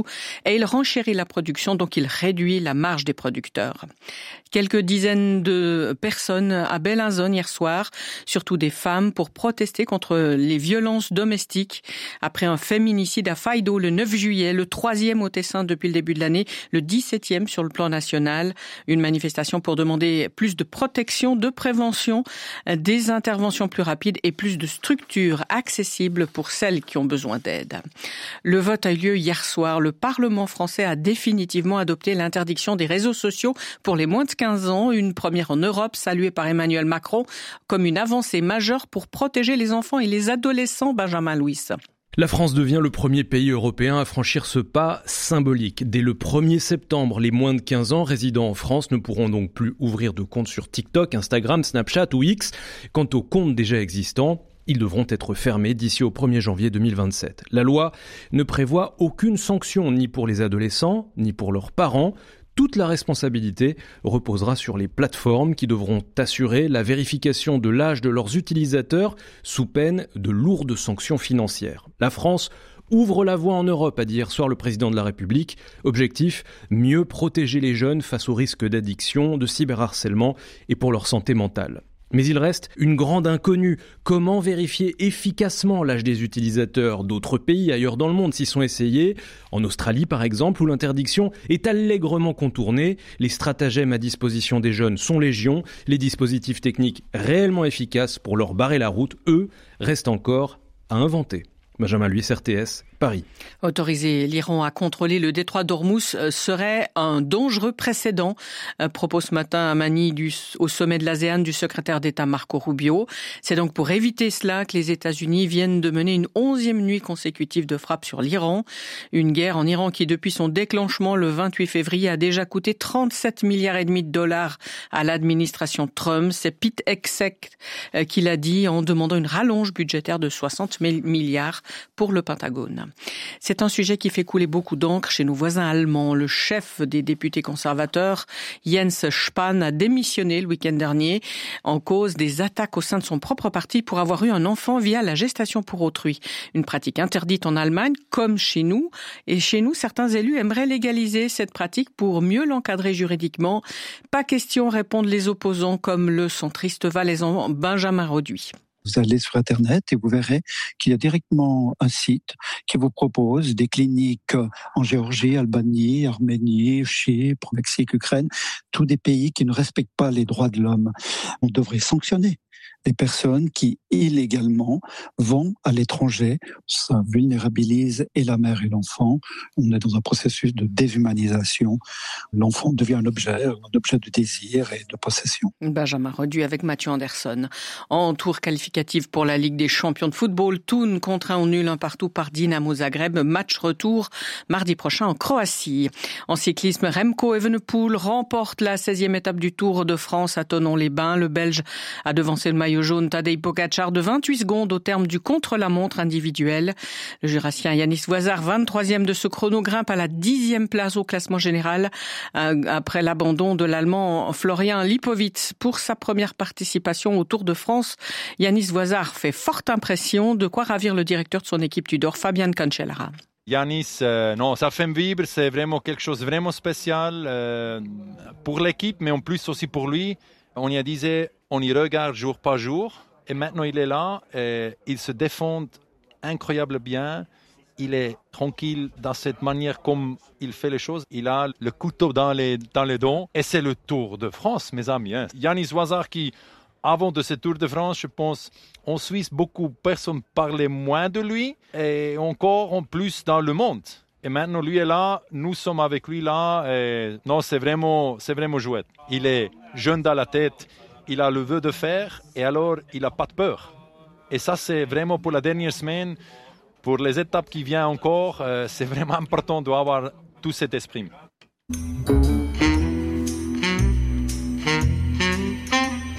et il renchérit la production, donc il réduit la marge des producteurs. Quelques dizaines de personnes à Bellinzone hier soir, surtout des femmes, pour protester contre les violences domestiques après un féminicide à Faido le 9 juillet, le 3e au Tessin depuis le début de l'année, le 17e sur le plan national. Une manifestation pour demander plus de protection, de prévention, des interventions plus rapides et plus de structures accessibles pour celles qui ont besoin d'aide. Le vote a eu lieu hier soir. Le Parlement français a définitivement adopté l'interdiction des réseaux sociaux pour les moins de 15 ans, une première en Europe saluée par Emmanuel Macron comme une avancée majeure pour protéger les enfants et les adolescents. Benjamin Louis. La France devient le premier pays européen à franchir ce pas symbolique. Dès le 1er septembre, les moins de 15 ans résidant en France ne pourront donc plus ouvrir de compte sur TikTok, Instagram, Snapchat ou X. Quant aux comptes déjà existants, ils devront être fermés d'ici au 1er janvier 2027. La loi ne prévoit aucune sanction ni pour les adolescents, ni pour leurs parents. Toute la responsabilité reposera sur les plateformes qui devront assurer la vérification de l'âge de leurs utilisateurs sous peine de lourdes sanctions financières. La France ouvre la voie en Europe, a dit hier soir le président de la République. Objectif, mieux protéger les jeunes face aux risques d'addiction, de cyberharcèlement et pour leur santé mentale. Mais il reste une grande inconnue. Comment vérifier efficacement l'âge des utilisateurs? D'autres pays ailleurs dans le monde s'y sont essayés. En Australie par exemple, où l'interdiction est allègrement contournée. Les stratagèmes à disposition des jeunes sont légion. Les dispositifs techniques réellement efficaces pour leur barrer la route, eux, restent encore à inventer. Benjamin Louis, RTS, Paris. Autoriser l'Iran à contrôler le détroit d'Ormuz serait un dangereux précédent, propose ce matin à Manille au sommet de l'ASEAN du secrétaire d'État Marco Rubio. C'est donc pour éviter cela que les États-Unis viennent de mener une 11e nuit consécutive de frappe sur l'Iran. Une guerre en Iran qui, depuis son déclenchement le 28 février, a déjà coûté 37 milliards et demi de dollars à l'administration Trump. C'est Pete Hegseth qui l'a dit en demandant une rallonge budgétaire de 60 milliards pour le Pentagone. C'est un sujet qui fait couler beaucoup d'encre chez nos voisins allemands. Le chef des députés conservateurs, Jens Spahn, a démissionné le week-end dernier en cause des attaques au sein de son propre parti pour avoir eu un enfant via la gestation pour autrui. Une pratique interdite en Allemagne comme chez nous. Et chez nous, certains élus aimeraient légaliser cette pratique pour mieux l'encadrer juridiquement. Pas question, répondent les opposants comme le centriste valaisan Benjamin Roduit. Vous allez sur Internet et vous verrez qu'il y a directement un site qui vous propose des cliniques en Géorgie, Albanie, Arménie, Chypre, Mexique, Ukraine, tous des pays qui ne respectent pas les droits de l'homme. On devrait sanctionner les personnes qui illégalement vont à l'étranger. Ça vulnérabilise et la mère et l'enfant. On est dans un processus de déshumanisation. L'enfant devient un objet de désir et de possession. Benjamin Roduit avec Mathieu Anderson. En tour qualificatif pour la Ligue des champions de football, Thun contraint au nul 1 partout par Dinamo Zagreb. Match retour mardi prochain en Croatie. En cyclisme, Remco Evenepoel remporte la 16e étape du Tour de France à Thonon-les-Bains. Le Belge a devancé le maillot jaune Tadej Pogačar de 28 secondes au terme du contre-la-montre individuel. Le Jurassien Yanis Voizard, 23e de ce chrono, grimpe à la 10e place au classement général après l'abandon de l'Allemand Florian Lipowitz pour sa première participation au Tour de France. Yanis Voizard fait forte impression, de quoi ravir le directeur de son équipe Tudor, Fabian Cancellara. Yanis, non, ça fait vibrer, c'est vraiment quelque chose de vraiment spécial pour l'équipe, mais en plus aussi pour lui. On y disait, on y regarde jour par jour, et maintenant il est là, et il se défend incroyablement bien, il est tranquille dans cette manière comme il fait les choses, il a le couteau dans les dents, et c'est le Tour de France, mes amis. Yanis Voizard qui, avant de ce Tour de France, je pense, en Suisse, beaucoup de personnes parlaient moins de lui, et encore en plus dans le monde. Et maintenant, lui est là, nous sommes avec lui là, et non, c'est vraiment chouette. Il est jeune dans la tête, il a le vœu de faire, et alors il n'a pas de peur. Et ça, c'est vraiment pour la dernière semaine, pour les étapes qui viennent encore, c'est vraiment important d'avoir tout cet esprit. Et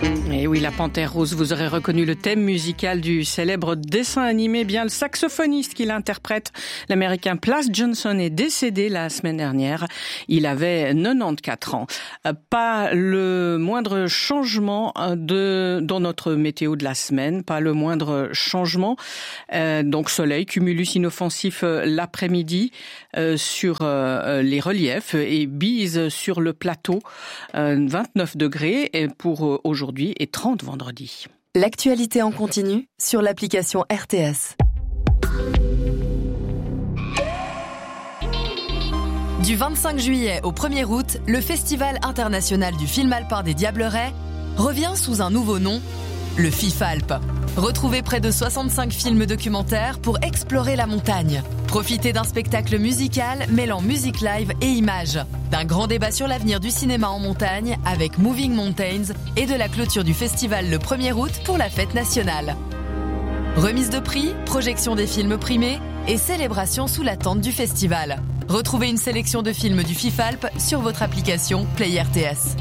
oui, La Panthère Rose, vous aurez reconnu le thème musical du célèbre dessin animé, bien le saxophoniste qui l'interprète, l'Américain Plas Johnson, est décédé la semaine dernière. Il avait 94 ans. Pas le moindre changement dans notre météo de la semaine, pas le moindre changement. Donc soleil, cumulus inoffensif l'après-midi sur les reliefs et bise sur le plateau, 29 degrés pour aujourd'hui et 30 vendredi. L'actualité en continu sur l'application RTS. Du 25 juillet au 1er août, le Festival international du film alpin des Diablerets revient sous un nouveau nom, le FIFALP. Retrouvez près de 65 films documentaires pour explorer la montagne. Profitez d'un spectacle musical mêlant musique live et images. D'un grand débat sur l'avenir du cinéma en montagne avec Moving Mountains et de la clôture du festival le 1er août pour la fête nationale. Remise de prix, projection des films primés et célébration sous la tente du festival. Retrouvez une sélection de films du FIFALP sur votre application Play RTS.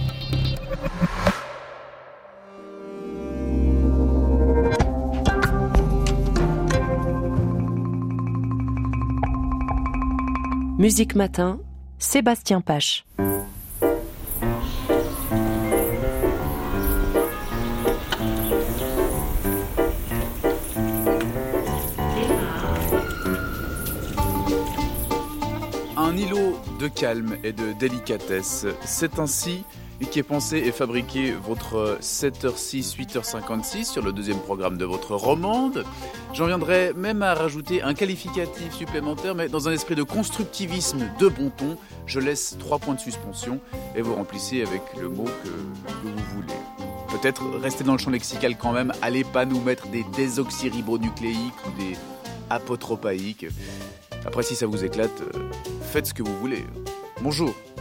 Musique Matin, Sébastien Pache. Un îlot de calme et de délicatesse, c'est ainsi qu'est pensé et fabriqué votre 7h06, 8h56 sur le deuxième programme de votre romande. J'en viendrai même à rajouter un qualificatif supplémentaire, mais dans un esprit de constructivisme de bon ton, je laisse 3 points de suspension et vous remplissez avec le mot que vous voulez. Peut-être rester dans le champ lexical quand même, allez pas nous mettre des désoxyribonucléiques ou des apotropaïques. Après, si ça vous éclate, faites ce que vous voulez. Bonjour.